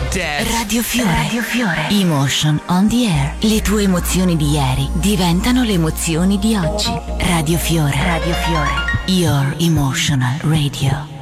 dead. Radio Fiore. Radio Fiore. Emotion on the air. Le tue emozioni di ieri diventano le emozioni di oggi. Radio Fiore. Radio Fiore. Your emotional radio.